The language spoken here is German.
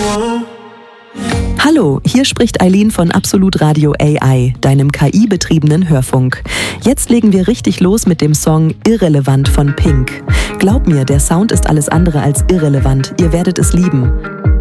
Hallo, hier spricht Eileen von Absolut Radio AI, deinem KI-betriebenen Hörfunk. Jetzt legen wir richtig los mit dem Song Irrelevant von Pink. Glaub mir, der Sound ist alles andere als irrelevant, ihr werdet es lieben.